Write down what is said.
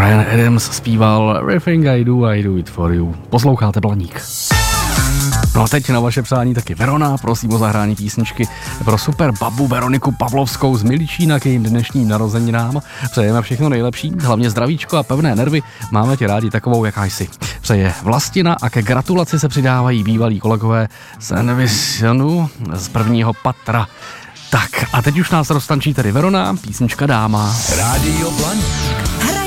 Bryan Adams zpíval Everything I do it for you. Posloucháte Blaník. No a teď na vaše přání taky Verona, prosím o zahrání písničky pro super babu Veroniku Pavlovskou z Miličína k jejím dnešním narozeninám. Přejeme všechno nejlepší, hlavně zdravíčko a pevné nervy, máme tě rádi takovou, jaká jsi. Přeje Vlastina a ke gratulaci se přidávají bývalí kolegové z Envisionu z prvního patra. Tak a teď už nás roztančí tedy Verona, písnička Dáma. Rádio Blaník.